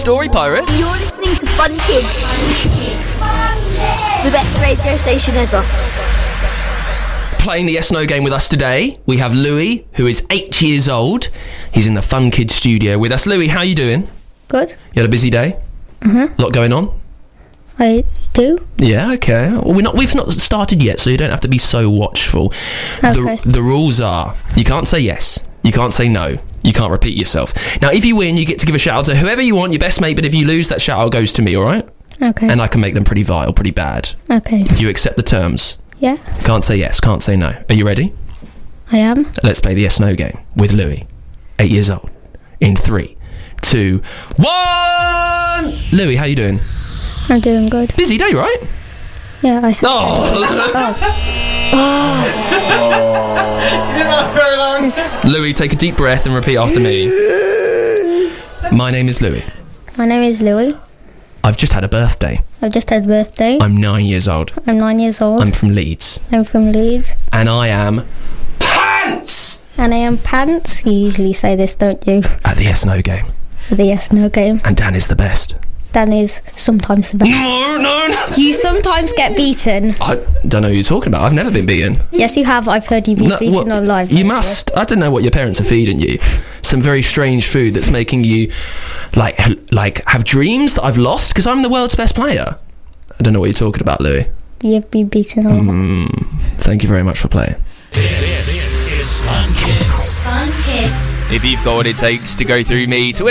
story, Pirates. You're listening to Fun Kids. The best radio station ever. Playing the Yes No game with us today, we have Louis, who is 8 years old. He's in the Fun Kids studio with us. Louis, how are you doing? Good. You had a busy day? A lot going on? I do. Yeah, okay. Well, we've not started yet, so you don't have to be so watchful. Okay. The rules are, you can't say yes, you can't say no, you can't repeat yourself. Now, if you win, you get to give a shout out to whoever you want, your best mate, but if you lose, that shout out goes to me, alright? Okay. And I can make them pretty vile, pretty bad. Okay. Do you accept the terms? Yeah. Can't say yes, can't say no. Are you ready? I am. Let's play the Yes No game with Louis, 8 years old. In 3, 2, 1! Louis, how you doing? I'm doing good. Busy day, right? Yeah. You didn't last very long. Louis, take a deep breath and repeat after me. My name is Louis. My name is Louis. I've just had a birthday. I've just had a birthday. I'm 9 years old. I'm 9 years old. I'm from Leeds. I'm from Leeds. And I am Pants! And I am Pants. You usually say this, don't you? At the Yes No game. The Yes No game. And Dan is the best. Dan is sometimes the best. No. You sometimes get beaten. I don't know who you're talking about. I've never been beaten. Yes, you have. I've heard you be beaten on live. You must. I don't know what your parents are feeding you. Some very strange food that's making you like have dreams that I've lost because I'm the world's best player. I don't know what you're talking about, Louis. You've been beaten on. Thank you very much for playing. This is Fun Kids. Fun Kids. If you've got what it takes to go through me to